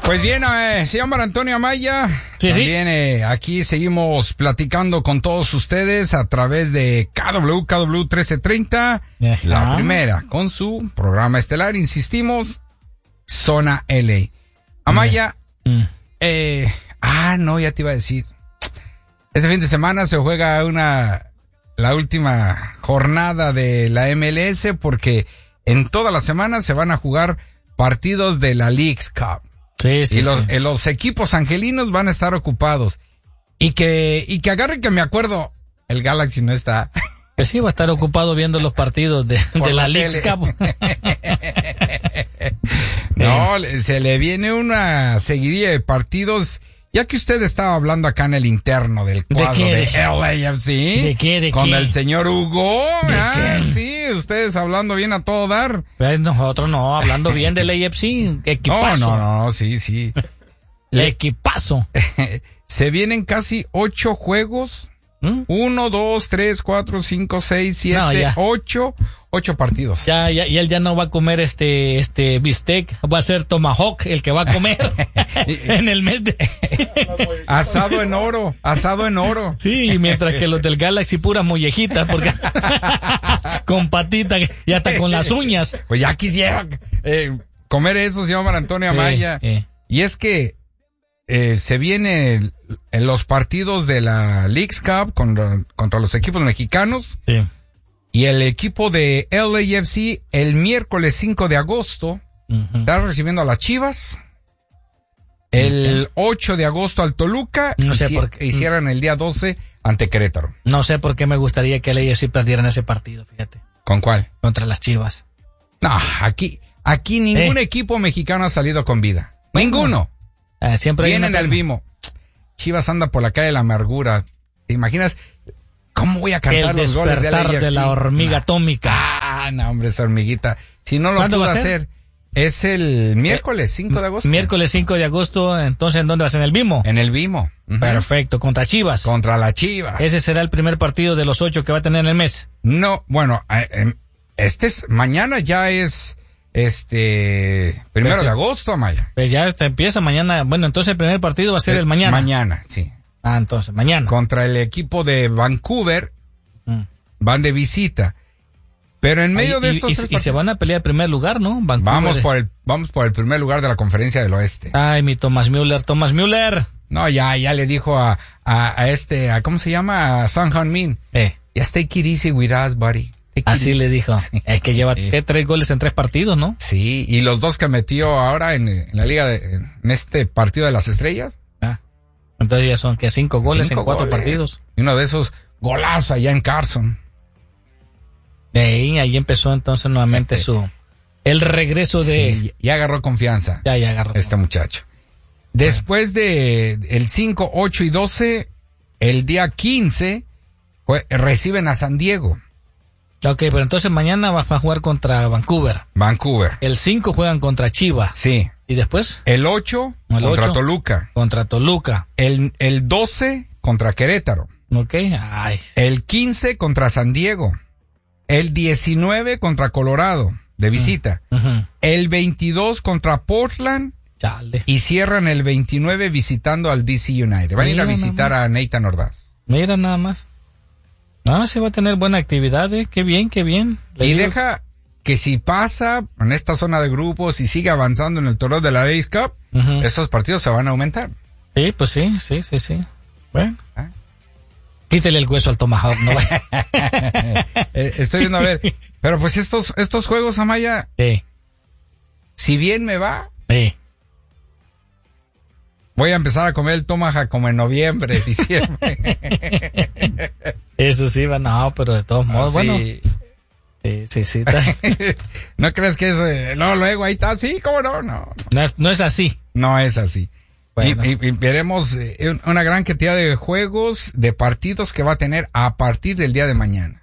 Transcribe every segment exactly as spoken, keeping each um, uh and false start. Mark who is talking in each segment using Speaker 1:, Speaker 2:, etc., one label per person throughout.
Speaker 1: Pues bien, eh, se llama Antonio Amaya.
Speaker 2: Sí,
Speaker 1: También
Speaker 2: sí.
Speaker 1: eh, aquí seguimos platicando con todos ustedes a través de K W, K W trece treinta,
Speaker 2: Ajá.
Speaker 1: la primera, con su programa estelar, insistimos, Zona L A. Amaya,
Speaker 2: Mm.
Speaker 1: eh, ah, no, ya te iba a decir. Este fin de semana se juega una, la última jornada de la M L S porque en toda la semana se van a jugar partidos de la Leagues Cup.
Speaker 2: Sí, sí,
Speaker 1: y los,
Speaker 2: sí.
Speaker 1: eh, los equipos angelinos van a estar ocupados. Y que, y que agarren que me acuerdo, el Galaxy no está.
Speaker 2: Pues sí, va a estar ocupado viendo los partidos de,
Speaker 1: Por
Speaker 2: de
Speaker 1: la
Speaker 2: la Leagues
Speaker 1: tele.
Speaker 2: Cup.
Speaker 1: No, le- se le viene una seguidilla de partidos. Ya que usted estaba hablando acá en el interno del cuadro
Speaker 2: qué?
Speaker 1: de,
Speaker 2: ¿De
Speaker 1: L A F C.
Speaker 2: ¿De qué? ¿De
Speaker 1: con
Speaker 2: qué?
Speaker 1: el señor Hugo.
Speaker 2: ¿De
Speaker 1: Ah,
Speaker 2: qué?
Speaker 1: sí, ustedes hablando bien a todo dar.
Speaker 2: Pues nosotros no, hablando bien del A F C,
Speaker 1: No,
Speaker 2: equipazo.
Speaker 1: no, no, sí, sí. Le-
Speaker 2: Equipazo.
Speaker 1: Se vienen casi ocho juegos.
Speaker 2: ¿Mm?
Speaker 1: Uno, dos, tres, cuatro, cinco, seis, siete,
Speaker 2: No, ya.
Speaker 1: ocho, ocho partidos.
Speaker 2: Ya, ya, y él ya no va a comer este, este bistec, va a ser Tomahawk el que va a comer en el mes de...
Speaker 1: Asado en oro, asado en oro.
Speaker 2: Sí, mientras que los del Galaxy puras mollejitas, porque con patitas y hasta con las uñas.
Speaker 1: Pues ya quisiera eh, comer eso, señor Antonio Amaya.
Speaker 2: Eh, eh.
Speaker 1: Y es que eh, se vienen en los partidos de la Leagues Cup contra, contra los equipos mexicanos.
Speaker 2: Sí.
Speaker 1: Y el equipo de L A F C el miércoles cinco de agosto
Speaker 2: Ujú.
Speaker 1: está recibiendo a las Chivas. El ocho de agosto al Toluca.
Speaker 2: No
Speaker 1: y
Speaker 2: sé
Speaker 1: ci-
Speaker 2: por qué.
Speaker 1: y cierran el día doce ante Querétaro.
Speaker 2: No sé por qué me gustaría que el A F C perdiera en ese partido, fíjate,
Speaker 1: ¿Con cuál?
Speaker 2: contra las Chivas.
Speaker 1: No, aquí, aquí ningún
Speaker 2: Eh.
Speaker 1: equipo mexicano ha salido con vida.
Speaker 2: Bueno,
Speaker 1: Ninguno.
Speaker 2: Eh, siempre hay
Speaker 1: Viene
Speaker 2: una
Speaker 1: en el
Speaker 2: pena.
Speaker 1: Vimo. Chivas anda por la calle de la amargura. ¿Te imaginas cómo voy a cantar
Speaker 2: El
Speaker 1: los goles de la
Speaker 2: despertar de la hormiga atómica.
Speaker 1: Ah, no, hombre, esa hormiguita. Si no lo
Speaker 2: ¿Cuándo
Speaker 1: pudo
Speaker 2: va a ser?
Speaker 1: hacer, es el miércoles cinco de agosto.
Speaker 2: Miércoles cinco de agosto, entonces, ¿en dónde vas? ¿En el Vimo?
Speaker 1: En el Vimo. Ujú.
Speaker 2: Perfecto, contra Chivas.
Speaker 1: Contra la Chivas.
Speaker 2: Ese será el primer partido de los ocho que va a tener en el mes.
Speaker 1: No, bueno, eh, em, este es, mañana ya es, este, primero
Speaker 2: Este-
Speaker 1: de agosto, Amaya.
Speaker 2: Pues ya está, empieza mañana. Bueno, entonces el primer partido va a ser
Speaker 1: Eh,
Speaker 2: el mañana.
Speaker 1: Mañana, sí.
Speaker 2: Ah, entonces, mañana.
Speaker 1: Contra el equipo de Vancouver,
Speaker 2: Mm.
Speaker 1: van de visita. Pero en medio
Speaker 2: Ahí-
Speaker 1: de
Speaker 2: y,
Speaker 1: estos
Speaker 2: y-
Speaker 1: tres
Speaker 2: y se
Speaker 1: partidos-
Speaker 2: van a pelear el primer lugar, ¿no? Vancouver.
Speaker 1: vamos por el, vamos por el primer lugar de la conferencia del oeste.
Speaker 2: Ay, mi Thomas Müller, Thomas Müller.
Speaker 1: No, ya, ya le dijo a, a, a este, a, ¿cómo se llama? A Son Heung-min.
Speaker 2: Eh,
Speaker 1: Just take it easy with us, buddy. Take it
Speaker 2: así
Speaker 1: easy.
Speaker 2: le dijo.
Speaker 1: Sí.
Speaker 2: Es que lleva
Speaker 1: Sí.
Speaker 2: ¿qué? tres goles en tres partidos, ¿no?
Speaker 1: Sí, y los dos que metió ahora en, en la liga, de, en este partido de las estrellas.
Speaker 2: Ah. Entonces ya son que cinco goles
Speaker 1: Cinco
Speaker 2: en cuatro
Speaker 1: goles.
Speaker 2: partidos.
Speaker 1: Y uno de esos golazos allá en Carson.
Speaker 2: De ahí, ahí empezó entonces nuevamente su el regreso de
Speaker 1: Sí, ya agarró confianza
Speaker 2: ya ya agarró.
Speaker 1: este muchacho. Después de el cinco, ocho y doce, el día quince, jue- reciben a San Diego,
Speaker 2: Ok, pero entonces mañana va a jugar contra Vancouver.
Speaker 1: Vancouver.
Speaker 2: El cinco juegan contra Chivas.
Speaker 1: Sí.
Speaker 2: Y después
Speaker 1: El ocho
Speaker 2: El
Speaker 1: contra
Speaker 2: ocho.
Speaker 1: Toluca.
Speaker 2: contra Toluca.
Speaker 1: El, el doce contra Querétaro.
Speaker 2: Ok, ay.
Speaker 1: El quince contra San Diego. El diecinueve contra Colorado, de visita.
Speaker 2: Ujú.
Speaker 1: El veintidós contra Portland.
Speaker 2: Chale.
Speaker 1: Y cierran el veintinueve visitando al D C United. Van a ir a
Speaker 2: Mira
Speaker 1: visitar
Speaker 2: nada
Speaker 1: a Nathan Ordaz.
Speaker 2: Mira nada más. No, se va a tener buena actividad, ¿eh? Qué bien, qué bien. Le
Speaker 1: Y
Speaker 2: digo-
Speaker 1: deja que si pasa en esta zona de grupos y sigue avanzando en el torneo de la Leagues Cup,
Speaker 2: Ujú.
Speaker 1: estos partidos se van a aumentar.
Speaker 2: Sí, pues sí, sí, sí, sí. Bueno.
Speaker 1: ¿Ah?
Speaker 2: Quítele el hueso al Tomahawk, ¿no?
Speaker 1: Eh, Estoy viendo a ver. Pero pues estos, estos juegos, Amaya,
Speaker 2: Sí,
Speaker 1: si bien me va,
Speaker 2: sí.
Speaker 1: voy a empezar a comer el tomahawk como en noviembre, diciembre.
Speaker 2: Eso sí, va, no, pero de todos modos,
Speaker 1: Así.
Speaker 2: bueno. Sí, sí, sí. está-
Speaker 1: ¿No crees que es, eh, no, luego ahí está? Sí, ¿cómo no? No,
Speaker 2: No es, no es así.
Speaker 1: no es así.
Speaker 2: Bueno.
Speaker 1: Y, y- y veremos eh, un- una gran cantidad de juegos, de partidos que va a tener a partir del día de mañana.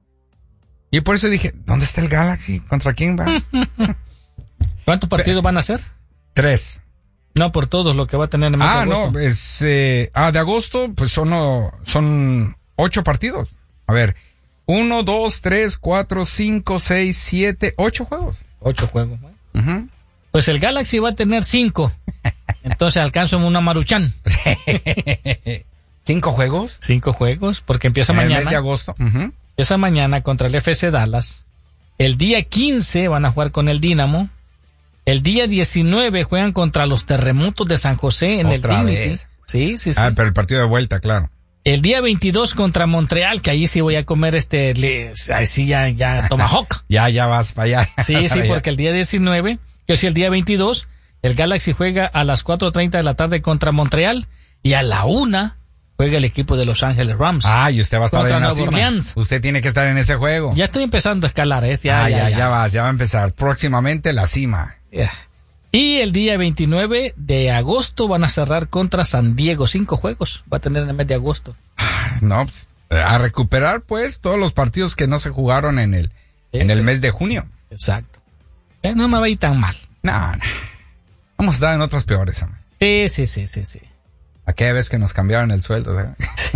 Speaker 1: Y por eso dije, ¿dónde está el Galaxy? ¿Contra quién va?
Speaker 2: ¿Cuántos partidos van a ser?
Speaker 1: Tres.
Speaker 2: No, por todos lo que va a tener en el mes de
Speaker 1: Ah,
Speaker 2: agosto.
Speaker 1: no, es, eh, ah, de agosto, pues son, oh, son ocho partidos. A ver, uno, dos, tres, cuatro, cinco, seis, siete, ocho juegos.
Speaker 2: Ocho juegos. ¿no?
Speaker 1: Ujú.
Speaker 2: Pues el Galaxy va a tener cinco. Entonces alcanzo una Maruchan.
Speaker 1: ¿Cinco juegos?
Speaker 2: Cinco juegos, porque empieza
Speaker 1: en
Speaker 2: mañana.
Speaker 1: el mes de agosto. Uh-huh.
Speaker 2: Empieza mañana contra el F C Dallas. El día quince van a jugar con el Dynamo. El día diecinueve juegan contra los Terremotos de San José en
Speaker 1: ¿Otra
Speaker 2: el Dignity.
Speaker 1: vez?
Speaker 2: Sí, sí, sí.
Speaker 1: Ah, pero el partido de vuelta, claro.
Speaker 2: El día veintidós contra Montreal, que ahí sí voy a comer este, le, ahí sí ya, ya Tomahawk.
Speaker 1: ya, ya vas para allá.
Speaker 2: Sí, sí, porque el día diecinueve, que sí, el día veintidós, el Galaxy juega a las cuatro treinta de la tarde contra Montreal y a la una juega el equipo de Los Ángeles Rams.
Speaker 1: Ah, y usted va a estar en la
Speaker 2: Nueva
Speaker 1: cima.
Speaker 2: Orleans.
Speaker 1: Usted tiene que estar en ese juego.
Speaker 2: Ya estoy empezando a escalar, ¿eh? Ya,
Speaker 1: ah, ya,
Speaker 2: ya,
Speaker 1: ya,
Speaker 2: ya
Speaker 1: vas, ya va a empezar. Próximamente la cima.
Speaker 2: Yeah. Y el día veintinueve de agosto van a cerrar contra San Diego. Cinco juegos va a tener en el mes de agosto.
Speaker 1: No, pues, a recuperar pues todos los partidos que no se jugaron en el, sí, en el
Speaker 2: es,
Speaker 1: mes de junio.
Speaker 2: Exacto. Eh, no me va a ir tan mal.
Speaker 1: No, no. Vamos a estar en otras peores, hombre.
Speaker 2: Sí, sí, sí, sí, sí.
Speaker 1: Aquella vez que nos cambiaron el sueldo, ¿sabes?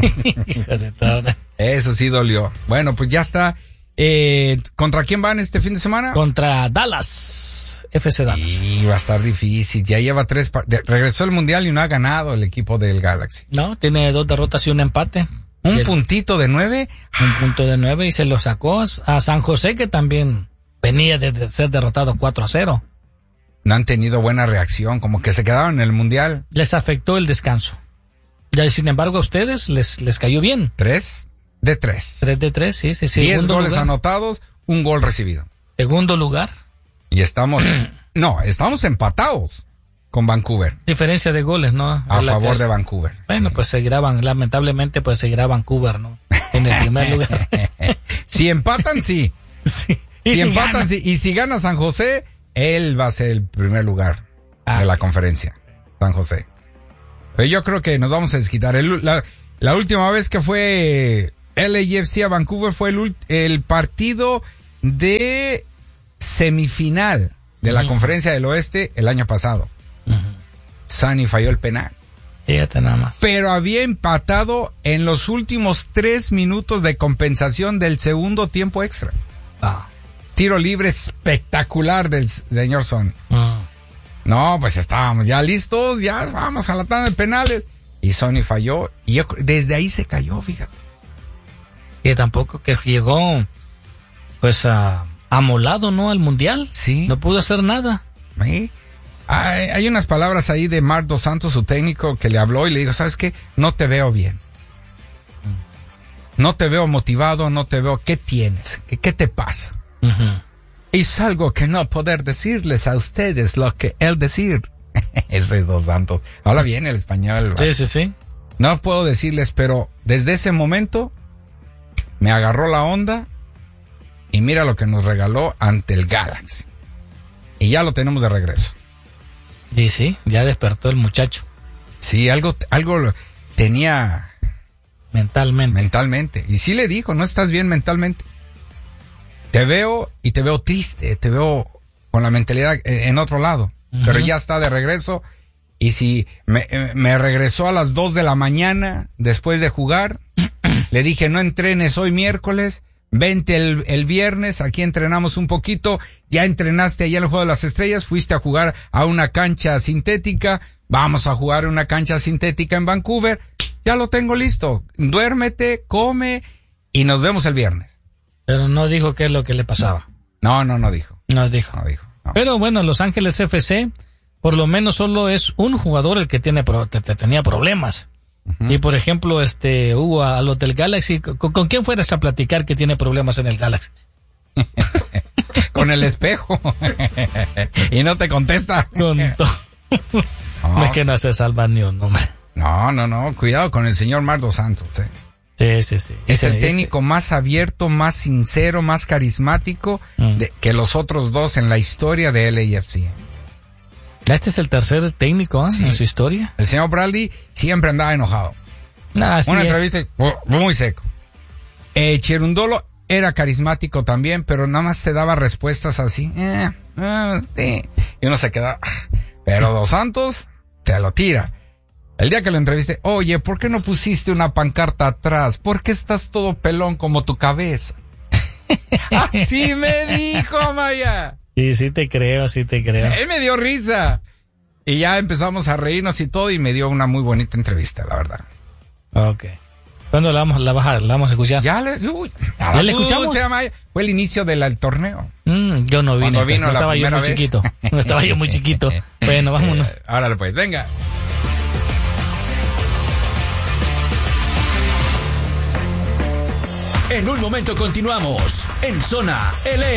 Speaker 1: Eso sí dolió. Bueno, pues ya está. Eh, ¿Contra quién van este fin de semana?
Speaker 2: Contra Dallas, F C Dallas.
Speaker 1: Sí, va a estar difícil. Ya lleva tres. Par- de- regresó el mundial y no ha ganado el equipo del Galaxy.
Speaker 2: No, tiene dos derrotas y un empate.
Speaker 1: Un
Speaker 2: el,
Speaker 1: puntito de nueve.
Speaker 2: Un punto de nueve y se lo sacó a San José, que también venía de, de ser derrotado cuatro a cero.
Speaker 1: No han tenido buena reacción, como que se quedaron en el mundial.
Speaker 2: Les afectó el descanso. Ya, sin embargo, a ustedes les, les cayó bien.
Speaker 1: Tres de tres.
Speaker 2: Tres de tres, sí, sí, sí.
Speaker 1: Diez
Speaker 2: Segundo
Speaker 1: goles
Speaker 2: lugar.
Speaker 1: anotados, un gol recibido.
Speaker 2: Segundo lugar.
Speaker 1: Y estamos, no, estamos empatados con Vancouver.
Speaker 2: Diferencia de goles, ¿no?
Speaker 1: A
Speaker 2: la
Speaker 1: favor
Speaker 2: que
Speaker 1: de Vancouver.
Speaker 2: Bueno, pues seguirá, lamentablemente, pues seguirá Vancouver, ¿no? En el primer lugar.
Speaker 1: Si empatan, sí.
Speaker 2: Sí.
Speaker 1: Si,
Speaker 2: si
Speaker 1: empatan,
Speaker 2: gana.
Speaker 1: sí. Y si gana San José, él va a ser el primer lugar
Speaker 2: ah,
Speaker 1: de la conferencia. San José. Pero yo creo que nos vamos a desquitar. El, la, la última vez que fue L A F C a Vancouver fue el, el partido de semifinal de la uh-huh. Conferencia del Oeste el año pasado. Uh-huh. Sunny falló el penal.
Speaker 2: Fíjate nada más.
Speaker 1: Pero había empatado en los últimos tres minutos de compensación del segundo tiempo extra.
Speaker 2: Ah.
Speaker 1: Tiro libre espectacular del señor Son.
Speaker 2: Uh-huh.
Speaker 1: No, pues estábamos ya listos, ya vamos a la tanda de penales. Y Sony falló, y yo, desde ahí se cayó, fíjate.
Speaker 2: Que tampoco que llegó, pues, a, amolado, ¿no? Al mundial.
Speaker 1: Sí.
Speaker 2: No pudo hacer nada.
Speaker 1: ¿Sí? Hay, hay unas palabras ahí de Marc Dos Santos, su técnico, que le habló y le dijo, ¿sabes qué? No te veo bien. No te veo motivado, no te veo. ¿Qué tienes? ¿Qué, qué te pasa? Uh-huh. Es algo que no poder decirles a ustedes lo que él decir. Ese es Dos Santos. Habla bien el español.
Speaker 2: Sí, sí, sí.
Speaker 1: No puedo decirles, pero desde ese momento me agarró la onda y mira lo que nos regaló ante el Galaxy. Y ya lo tenemos de regreso.
Speaker 2: Y sí, ya despertó el muchacho.
Speaker 1: Sí, algo, algo tenía
Speaker 2: mentalmente.
Speaker 1: Mentalmente. Y sí le dijo, no estás bien mentalmente. Te veo y te veo triste, te veo con la mentalidad en otro lado, uh-huh. Pero ya está de regreso. Y si me, me regresó a las dos de la mañana después de jugar, le dije no entrenes hoy miércoles, vente el, el viernes, aquí entrenamos un poquito, ya entrenaste allá en el Juego de las Estrellas, fuiste a jugar a una cancha sintética, vamos a jugar a una cancha sintética en Vancouver, ya lo tengo listo, duérmete, come y nos vemos el viernes.
Speaker 2: Pero no dijo qué es lo que le pasaba.
Speaker 1: No, no, no dijo.
Speaker 2: No dijo.
Speaker 1: No dijo. No.
Speaker 2: Pero bueno, Los Ángeles F C, por lo menos solo es un jugador el que tiene pro, te, te tenía problemas. Uh-huh. Y por ejemplo, este Hugo, a los del Galaxy, ¿con, ¿con quién fueras a platicar que tiene problemas en el Galaxy?
Speaker 1: Con el espejo. Y no te contesta.
Speaker 2: Con to- no, es que no se salva ni un hombre.
Speaker 1: No, no, no. Cuidado con el señor Marc Dos Santos, eh.
Speaker 2: Sí, sí, sí.
Speaker 1: Es
Speaker 2: ese,
Speaker 1: el técnico ese. más abierto, más sincero, más carismático mm. de, que los otros dos en la historia de L A F C.
Speaker 2: Este es el tercer técnico ¿eh? sí. en su historia.
Speaker 1: El señor Bradley siempre andaba enojado.
Speaker 2: Nah,
Speaker 1: Una entrevista muy seco. Eh, Cherundolo era carismático también, pero nada más te daba respuestas así. Eh, eh, sí. Y uno se queda. Pero Dos Santos te lo tira. El día que lo entrevisté, oye, ¿por qué no pusiste una pancarta atrás? ¿Por qué estás todo pelón como tu cabeza? Así me dijo, Maya.
Speaker 2: Sí, sí te creo, sí te creo.
Speaker 1: Él me dio risa. Y ya empezamos a reírnos y todo y me dio una muy bonita entrevista, la verdad.
Speaker 2: Ok. ¿Cuándo la vamos, la, baja, la vamos a escuchar?
Speaker 1: Ya le, uy, ya
Speaker 2: ¿Ya
Speaker 1: la
Speaker 2: le escuchamos?
Speaker 1: Se llama, fue el inicio del el torneo.
Speaker 2: Mm, yo no vine,
Speaker 1: Cuando vino
Speaker 2: no
Speaker 1: la
Speaker 2: estaba yo muy
Speaker 1: vez.
Speaker 2: chiquito. No estaba yo muy chiquito. Bueno, vámonos.
Speaker 1: Eh, árale pues, venga.
Speaker 3: En un momento continuamos en Zona L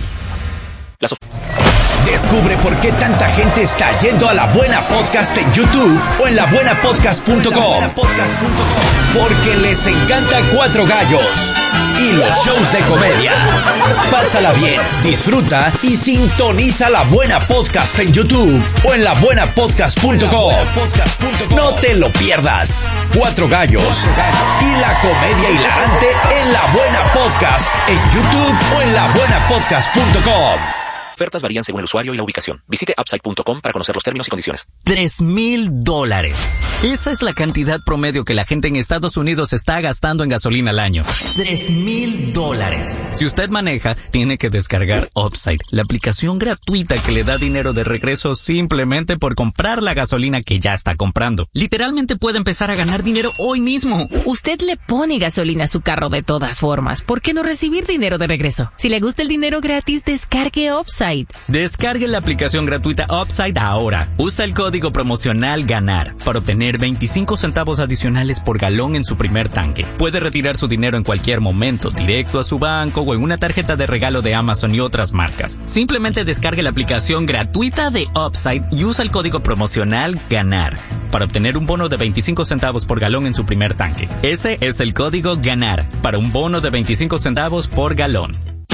Speaker 3: A.
Speaker 4: Las of- Descubre por qué tanta gente está yendo a La Buena Podcast en YouTube o en la buena podcast punto com. Porque les encanta Cuatro Gallos y los shows de comedia. Pásala bien, disfruta y sintoniza La Buena Podcast en YouTube o en la buena podcast punto com. No te lo pierdas. Cuatro Gallos y la comedia hilarante en La Buena Podcast en YouTube o en la buena podcast punto com.
Speaker 5: Ofertas varían según el usuario y la ubicación. Visite upside punto com para conocer los términos y condiciones.
Speaker 6: Tres mil dólares. Esa es la cantidad promedio que la gente en Estados Unidos está gastando en gasolina al año. Tres mil dólares. Si usted maneja, tiene que descargar Upside, la aplicación gratuita que le da dinero de regreso simplemente por comprar la gasolina que ya está comprando. Literalmente puede empezar a ganar dinero hoy mismo.
Speaker 7: Usted le pone gasolina a su carro de todas formas. ¿Por qué no recibir dinero de regreso? Si le gusta el dinero gratis, descargue Upside.
Speaker 6: Descargue la aplicación gratuita Upside ahora. Usa el código promocional GANAR para obtener veinticinco centavos adicionales por galón en su primer tanque. Puede retirar su dinero en cualquier momento, directo a su banco o en una tarjeta de regalo de Amazon y otras marcas. Simplemente descargue la aplicación gratuita de Upside y usa el código promocional GANAR para obtener un bono de veinticinco centavos por galón en su primer tanque. Ese es el código GANAR para un bono de veinticinco centavos por galón.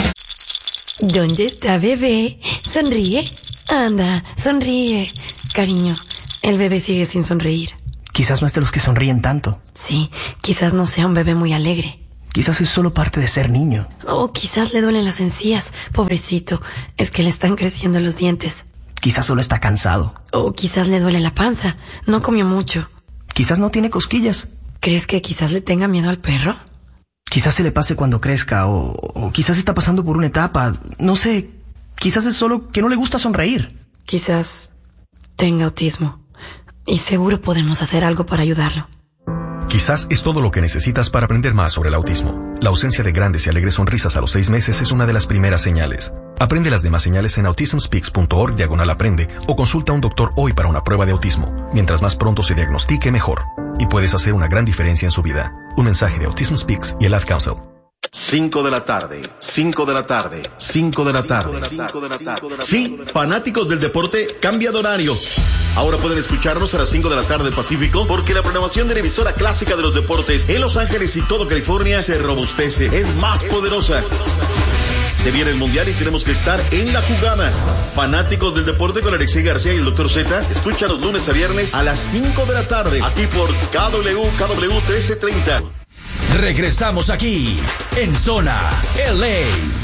Speaker 8: ¿Dónde está bebé? Sonríe. Anda, sonríe. Cariño, el bebé sigue sin sonreír.
Speaker 9: Quizás no es de los que sonríen tanto.
Speaker 8: Sí, quizás no sea un bebé muy alegre.
Speaker 9: Quizás es solo parte de ser niño.
Speaker 8: O quizás le duelen las encías. Pobrecito, es que le están creciendo los dientes.
Speaker 9: Quizás solo está cansado.
Speaker 8: O quizás le duele la panza. No comió mucho.
Speaker 9: Quizás no tiene cosquillas.
Speaker 8: ¿Crees que quizás le tenga miedo al perro?
Speaker 9: Quizás se le pase cuando crezca, o, o quizás está pasando por una etapa. No sé, quizás es solo que no le gusta sonreír.
Speaker 8: Quizás tenga autismo. Y seguro podemos hacer algo para ayudarlo.
Speaker 10: Quizás es todo lo que necesitas para aprender más sobre el autismo. La ausencia de grandes y alegres sonrisas a los seis meses es una de las primeras señales. Aprende las demás señales en autism speaks punto org diagonal aprende o consulta a un doctor hoy para una prueba de autismo. Mientras más pronto se diagnostique, mejor. Y puedes hacer una gran diferencia en su vida. Un mensaje de Autism Speaks y el Ad Council.
Speaker 11: cinco de la tarde, cinco de la tarde, cinco de la tarde. Sí, fanáticos del deporte, cambia de horario. Ahora pueden escucharnos a las cinco de la tarde Pacífico, porque la programación de la emisora clásica de los deportes en Los Ángeles y todo California se robustece, es más poderosa. Se viene el Mundial y tenemos que estar en la jugada. Fanáticos del deporte con Alexei García y el doctor Z, escucha los lunes a viernes a las cinco de la tarde, aquí por K W K W trece treinta.
Speaker 3: Regresamos aquí en Zona L A.